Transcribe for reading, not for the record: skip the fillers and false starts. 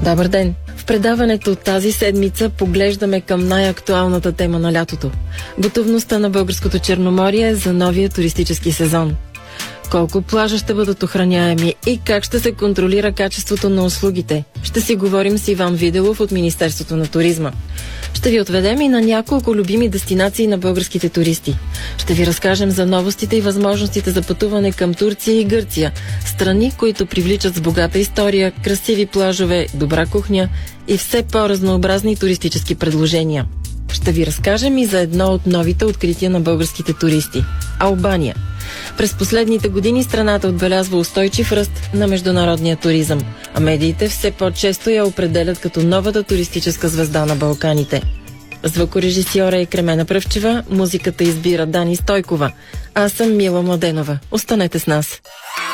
Добър ден! В предаването тази седмица поглеждаме към най-актуалната тема на лятото – готовността на българското Черноморие за новия туристически сезон. Колко плажа ще бъдат охраняеми и как ще се контролира качеството на услугите? Ще си говорим с Иван Виделов от Министерството на туризма. Ще ви отведем и на няколко любими дестинации на българските туристи. Ще ви разкажем за новостите и възможностите за пътуване към Турция и Гърция, страни, които привличат с богата история, красиви плажове, добра кухня и все по-разнообразни туристически предложения. Ще ви разкажем и за едно от новите открития на българските туристи – Албания. През последните години страната отбелязва устойчив ръст на международния туризъм, а медиите все по-често я определят като новата туристическа звезда на Балканите. Звукорежисьора е Кремена Пръвчева, музиката избира Дани Стойкова. Аз съм Мила Младенова. Останете с нас!